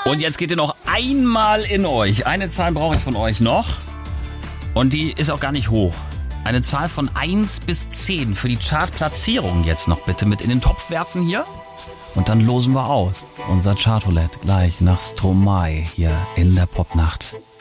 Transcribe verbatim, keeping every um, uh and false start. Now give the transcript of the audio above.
Und jetzt geht ihr noch einmal in euch. Eine Zahl brauche ich von euch noch. Und die ist auch gar nicht hoch. Eine Zahl von eins bis zehn für die Chartplatzierung jetzt noch bitte mit in den Topf werfen hier. Und dann losen wir aus. Unser Chartroulette gleich nach Stromae hier in der Popnacht.